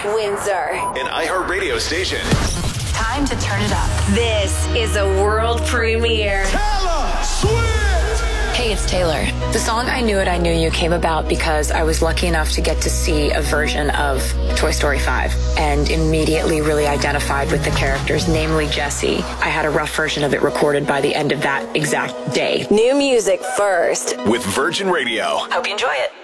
Windsor. An iHeartRadio station. Time to turn it up. This is a world premiere. Taylor Swift! Hey, it's Taylor. The song I Knew It, I Knew You came about because I was lucky enough to get to see a version of Toy Story 5 and immediately really identified with the characters, namely Jessie. I had a rough version of it recorded by the end of that exact day. New music first. With Virgin Radio. Hope you enjoy it.